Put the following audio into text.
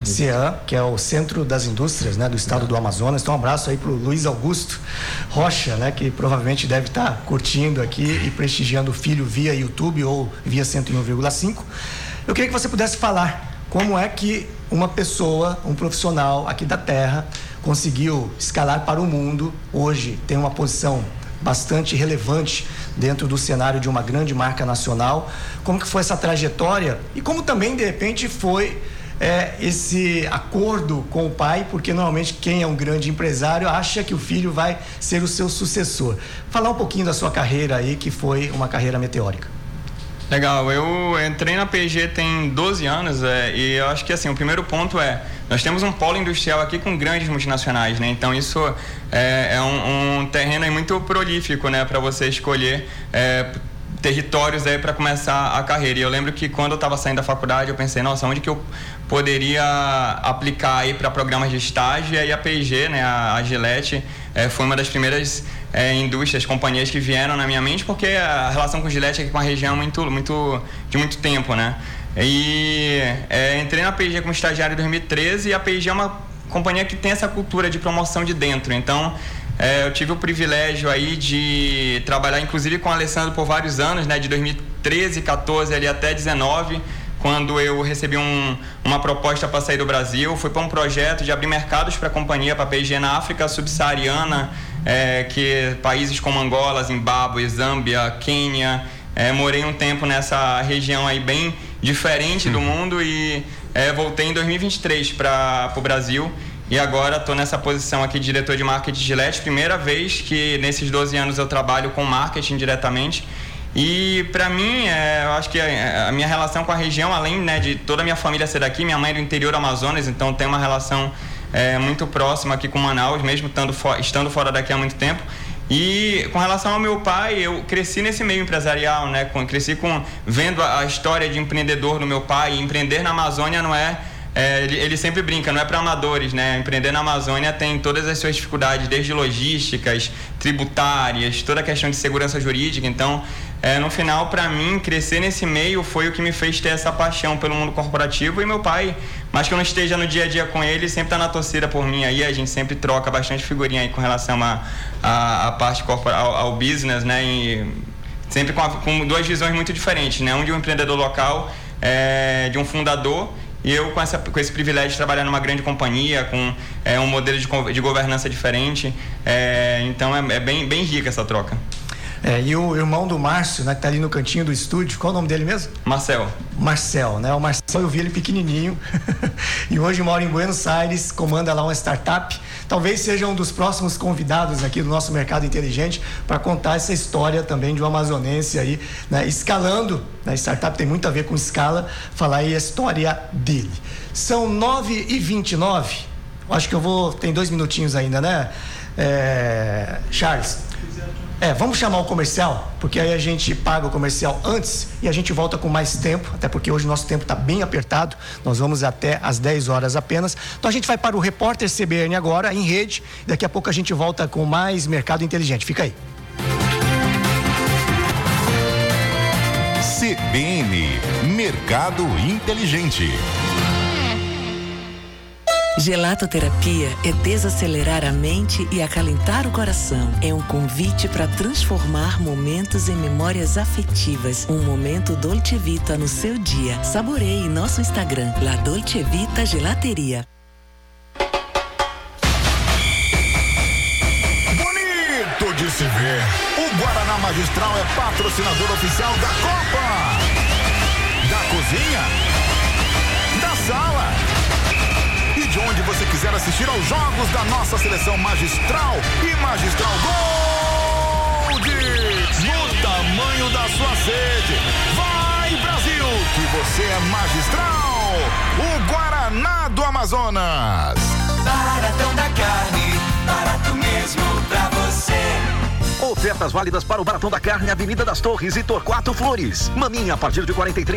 CEAM, que é o Centro das Indústrias, né, do estado do Amazonas. Então, um abraço aí para o Luiz Augusto Rocha, né, que provavelmente deve estar curtindo aqui e prestigiando o filho via YouTube ou via 101,5. Eu queria que você pudesse falar como é que uma pessoa, um profissional aqui da terra, conseguiu escalar para o mundo, hoje tem uma posição bastante relevante dentro do cenário de uma grande marca nacional. Como que foi essa trajetória e como também, de repente, foi esse acordo com o pai, porque normalmente quem é um grande empresário acha que o filho vai ser o seu sucessor. Falar um pouquinho da sua carreira aí, que foi uma carreira meteórica. Legal, eu entrei na P&G tem 12 anos e eu acho que assim, o primeiro ponto nós temos um polo industrial aqui com grandes multinacionais, né? Então isso é um terreno aí muito prolífico, né, para você escolher territórios aí para começar a carreira. E eu lembro que quando eu estava saindo da faculdade eu pensei, nossa, onde que eu poderia aplicar aí para programas de estágio? E aí a P&G, né, a Gillette, foi uma das primeiras indústrias, companhias que vieram na minha mente, porque a relação com a Gillette aqui com a região é de muito tempo, né? E entrei na P&G como estagiário em 2013 e a P&G é uma companhia que tem essa cultura de promoção de dentro. Então, eu tive o privilégio aí de trabalhar, inclusive, com o Alessandro por vários anos, né? De 2013, 14 ali até 19, quando eu recebi uma proposta para sair do Brasil. Fui para um projeto de abrir mercados para a companhia, para a P&G na África subsaariana, que países como Angola, Zimbábue, Zâmbia, Quênia. Morei um tempo nessa região aí bem diferente do mundo e voltei em 2023 para o Brasil. E agora estou nessa posição aqui de diretor de marketing de Gillette. Primeira vez que nesses 12 anos eu trabalho com marketing diretamente. E para mim, eu acho que a minha relação com a região, além, né, de toda a minha família ser daqui, minha mãe é do interior do Amazonas, então tem uma relação muito próxima aqui com Manaus, mesmo estando fora daqui há muito tempo. E com relação ao meu pai, eu cresci nesse meio empresarial, né? Cresci vendo a história de empreendedor do meu pai. E empreender na Amazônia não ele sempre brinca, não é para amadores, né? Empreender na Amazônia tem todas as suas dificuldades, desde logísticas, tributárias, toda a questão de segurança jurídica. Então, no final, para mim, crescer nesse meio foi o que me fez ter essa paixão pelo mundo corporativo. E meu pai, mas que eu não esteja no dia a dia com ele, sempre está na torcida por mim. Aí a gente sempre troca bastante figurinha aí com relação à parte ao business, né? E sempre com duas visões muito diferentes, né? Um de um empreendedor local, de um fundador, e eu com esse privilégio de trabalhar numa grande companhia, com um modelo de governança diferente. Então é bem rica essa troca. E o irmão do Márcio, né, que tá ali no cantinho do estúdio, qual é o nome dele mesmo? Marcel, né? O Marcel, eu vi ele pequenininho e hoje mora em Buenos Aires, comanda lá uma startup. Talvez seja um dos próximos convidados aqui do nosso Mercado Inteligente para contar essa história também de um amazonense aí, né, escalando, né? Startup tem muito a ver com escala, falar aí a história dele. São 9h29, acho que tem 2 minutinhos ainda, né? Charles, vamos chamar o comercial, porque aí a gente paga o comercial antes e a gente volta com mais tempo, até porque hoje o nosso tempo está bem apertado, nós vamos até às 10 horas apenas. Então a gente vai para o Repórter CBN agora, em rede, daqui a pouco a gente volta com mais Mercado Inteligente. Fica aí. CBN, Mercado Inteligente. Gelatoterapia é desacelerar a mente e acalentar o coração. É um convite para transformar momentos em memórias afetivas. Um momento Dolce Vita no seu dia. Saboreie nosso Instagram, La Dolce Vita Gelateria. Bonito de se ver. O Guaraná Magistral é patrocinador oficial da Copa, da cozinha, da sala e de onde você quiser assistir aos jogos da nossa seleção Magistral e Magistral Gold, no tamanho da sua sede. Vai, Brasil, que você é magistral. O Guaraná do Amazonas. Baratão da Carne, barato mesmo pra você. Ofertas válidas para o Baratão da Carne, Avenida das Torres e Torquato Flores. Maminha a partir de 43